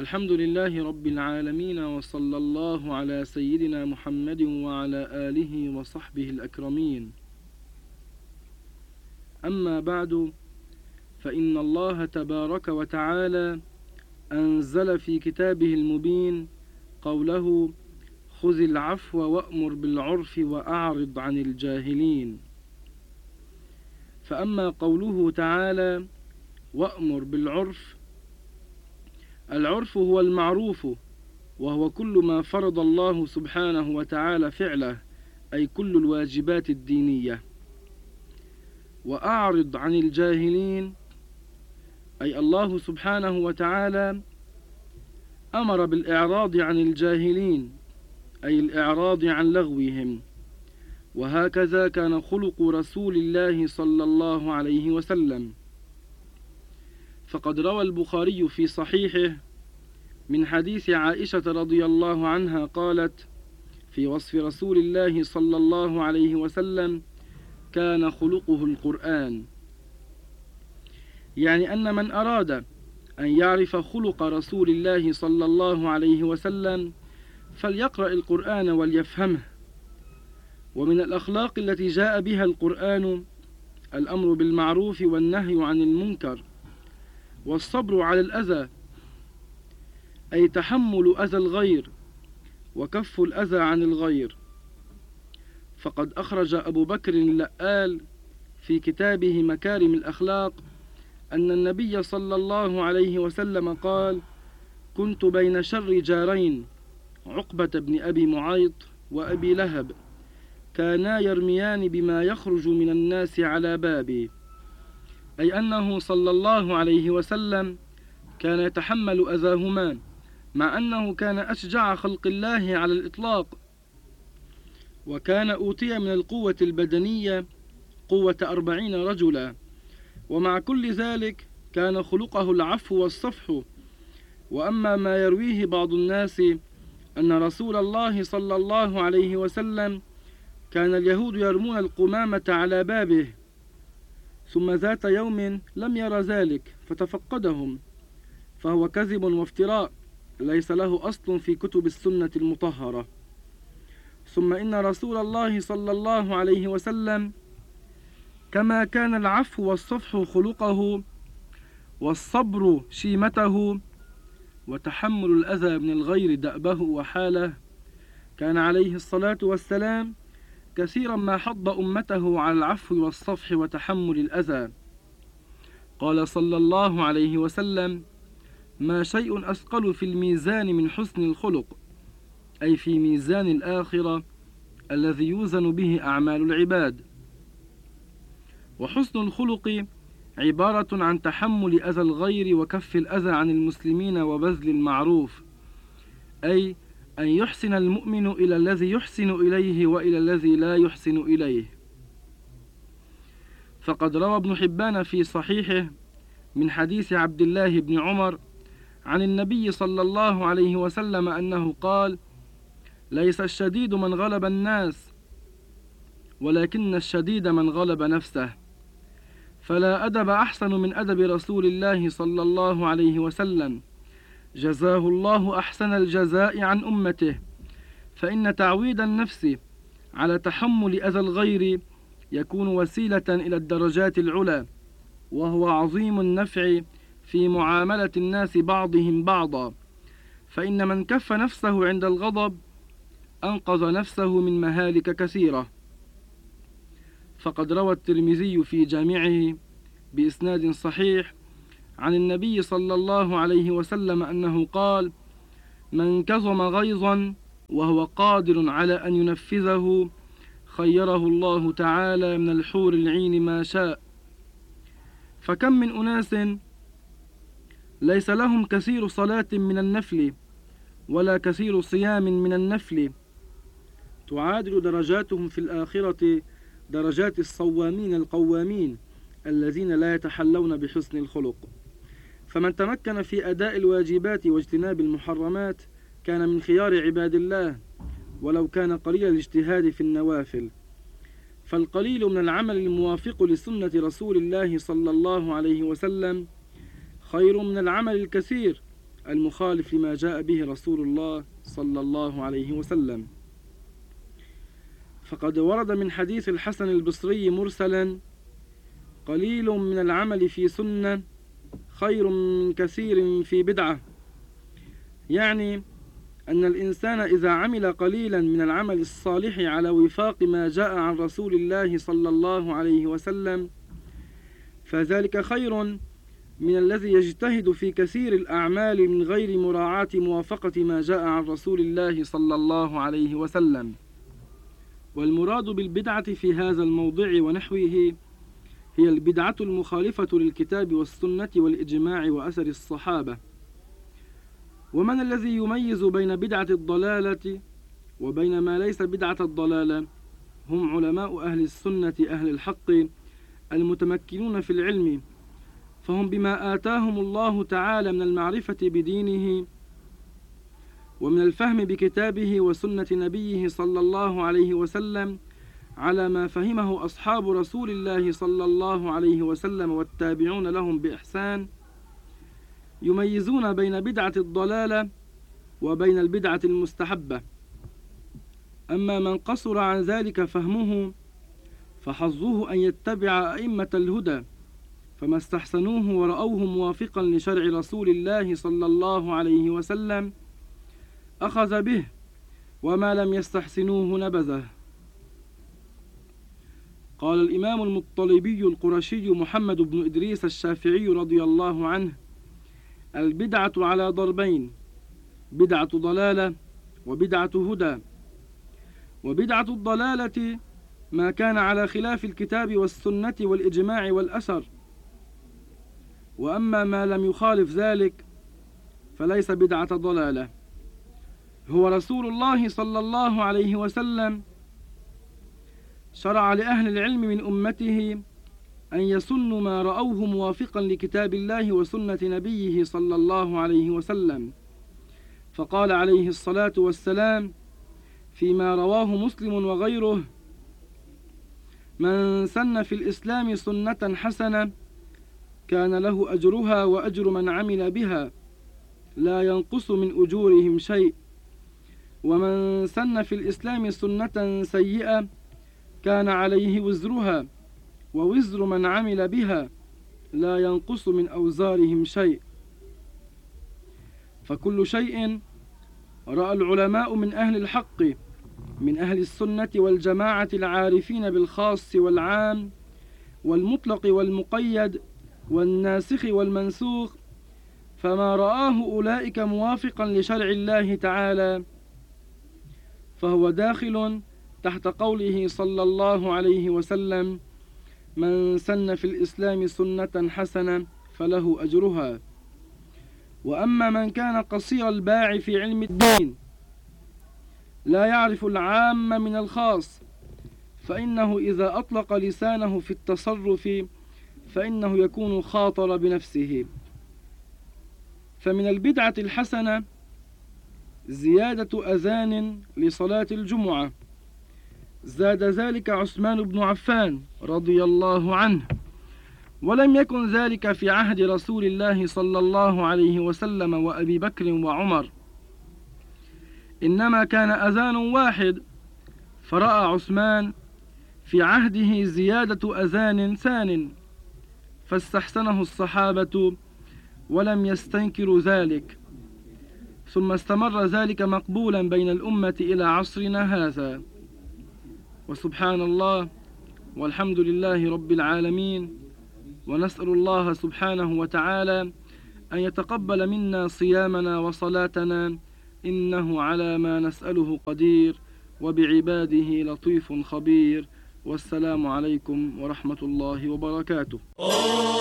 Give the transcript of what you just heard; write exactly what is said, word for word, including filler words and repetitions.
الحمد لله رب العالمين، وصلى الله على سيدنا محمد وعلى آله وصحبه الأكرمين. أما بعد، فإن الله تبارك وتعالى أنزل في كتابه المبين قوله: خذ العفو وأمر بالعرف وأعرض عن الجاهلين. فأما قوله تعالى وأمر بالعرف، العرف هو المعروف، وهو كل ما فرض الله سبحانه وتعالى فعله، أي كل الواجبات الدينية. وأعرض عن الجاهلين، أي الله سبحانه وتعالى أمر بالإعراض عن الجاهلين، أي الإعراض عن لغوهم. وهكذا كان خلق رسول الله صلى الله عليه وسلم. فقد روى البخاري في صحيحه من حديث عائشة رضي الله عنها قالت في وصف رسول الله صلى الله عليه وسلم: كان خلقه القرآن. يعني أن من أراد أن يعرف خلق رسول الله صلى الله عليه وسلم فليقرأ القرآن وليفهمه. ومن الأخلاق التي جاء بها القرآن الأمر بالمعروف والنهي عن المنكر، والصبر على الأذى، أي تحمل أذى الغير وكف الأذى عن الغير. فقد أخرج أبو بكر اللآل في كتابه مكارم الأخلاق أن النبي صلى الله عليه وسلم قال: كنت بين شر جارين، عقبة بن أبي معيط وأبي لهب، كانا يرميان بما يخرج من الناس على بابي. أي أنه صلى الله عليه وسلم كان يتحمل أذاهما، مع أنه كان أشجع خلق الله على الإطلاق، وكان أوتي من القوة البدنية قوة أربعين رجلا، ومع كل ذلك كان خلقه العفو والصفح. وأما ما يرويه بعض الناس أن رسول الله صلى الله عليه وسلم كان اليهود يرمون القمامة على بابه، ثم ذات يوم لم ير ذلك فتفقدهم، فهو كذب وافتراء ليس له أصل في كتب السنة المطهرة. ثم إن رسول الله صلى الله عليه وسلم كما كان العفو والصفح خلقه، والصبر شيمته، وتحمل الأذى من الغير دأبه وحاله، كان عليه الصلاة والسلام كثيرا ما حض أمته على العفو والصفح وتحمل الأذى. قال صلى الله عليه وسلم: ما شيء أثقل في الميزان من حسن الخلق، أي في ميزان الآخرة الذي يوزن به أعمال العباد. وحسن الخلق عبارة عن تحمل أذى الغير وكف الأذى عن المسلمين وبذل المعروف، أي أن يحسن المؤمن إلى الذي يحسن إليه وإلى الذي لا يحسن إليه. فقد روى ابن حبان في صحيحه من حديث عبد الله بن عمر عن النبي صلى الله عليه وسلم أنه قال: ليس الشديد من غلب الناس، ولكن الشديد من غلب نفسه. فلا أدب أحسن من أدب رسول الله صلى الله عليه وسلم، جزاه الله أحسن الجزاء عن أمته. فإن تعويد النفس على تحمل أذى الغير يكون وسيلة إلى الدرجات العلى، وهو عظيم النفع في معاملة الناس بعضهم بعضا. فإن من كف نفسه عند الغضب أنقذ نفسه من مهالك كثيرة. فقد روى الترمذي في جامعه بإسناد صحيح عن النبي صلى الله عليه وسلم أنه قال: من كظم غيظا وهو قادر على أن ينفذه خيره الله تعالى من الحور العين ما شاء. فكم من أناس ليس لهم كثير صلاة من النفل ولا كثير صيام من النفل، تعادل درجاتهم في الآخرة درجات الصوامين القوامين الذين لا يتحلون بحسن الخلق. فمن تمكن في أداء الواجبات واجتناب المحرمات كان من خيار عباد الله، ولو كان قليل الاجتهاد في النوافل. فالقليل من العمل الموافق لسنة رسول الله صلى الله عليه وسلم خير من العمل الكثير المخالف لما جاء به رسول الله صلى الله عليه وسلم. فقد ورد من حديث الحسن البصري مرسلا: قليل من العمل في سنة خير من كثير في بدعة، يعني أن الإنسان إذا عمل قليلا من العمل الصالح على وفاق ما جاء عن رسول الله صلى الله عليه وسلم فذلك خير من الذي يجتهد في كثير الأعمال من غير مراعاة موافقة ما جاء عن رسول الله صلى الله عليه وسلم. والمراد بالبدعة في هذا الموضع ونحوه هي البدعة المخالفة للكتاب والسنة والإجماع وأثر الصحابة. ومن الذي يميز بين بدعة الضلالة وبين ما ليس بدعة الضلالة؟ هم علماء أهل السنة أهل الحق المتمكنون في العلم، فهم بما آتاهم الله تعالى من المعرفة بدينه ومن الفهم بكتابه وسنة نبيه صلى الله عليه وسلم على ما فهمه أصحاب رسول الله صلى الله عليه وسلم والتابعون لهم بإحسان، يميزون بين بدعة الضلالة وبين البدعة المستحبة. أما من قصر عن ذلك فهمه فحظه أن يتبع أئمة الهدى، فما استحسنوه ورأوه موافقا لشرع رسول الله صلى الله عليه وسلم أخذ به، وما لم يستحسنوه نبذه. قال الإمام المطلبي القرشي محمد بن إدريس الشافعي رضي الله عنه: البدعة على ضربين: بدعة ضلالة وبدعة هدى. وبدعة الضلالة ما كان على خلاف الكتاب والسنة والإجماع والأثر، وأما ما لم يخالف ذلك فليس بدعة ضلالة. هو رسول الله صلى الله عليه وسلم شرع لأهل العلم من أمته أن يسنوا ما رأوه موافقا لكتاب الله وسنة نبيه صلى الله عليه وسلم، فقال عليه الصلاة والسلام فيما رواه مسلم وغيره: من سن في الإسلام سنة حسنة كان له أجرها وأجر من عمل بها لا ينقص من أجورهم شيء، ومن سن في الإسلام سنة سيئة كان عليه وزرها ووزر من عمل بها لا ينقص من أوزارهم شيء. فكل شيء رأى العلماء من أهل الحق من أهل السنة والجماعة العارفين بالخاص والعام والمطلق والمقيد والناسخ والمنسوخ، فما رآه أولئك موافقا لشرع الله تعالى فهو داخل تحت قوله صلى الله عليه وسلم: من سن في الإسلام سنة حسنة فله أجرها. وأما من كان قصير الباع في علم الدين لا يعرف العام من الخاص، فإنه إذا أطلق لسانه في التصرف فإنه يكون خاطر بنفسه. فمن البدعة الحسنة زيادة أذان لصلاة الجمعة، زاد ذلك عثمان بن عفان رضي الله عنه، ولم يكن ذلك في عهد رسول الله صلى الله عليه وسلم وأبي بكر وعمر، إنما كان أذان واحد، فرأى عثمان في عهده زيادة أذان ثان فاستحسنه الصحابة ولم يستنكروا ذلك، ثم استمر ذلك مقبولا بين الأمة إلى عصرنا هذا. وسبحان الله والحمد لله رب العالمين، ونسأل الله سبحانه وتعالى أن يتقبل منا صيامنا وصلاتنا، إنه على ما نسأله قدير، وبعباده لطيف خبير. والسلام عليكم ورحمة الله وبركاته.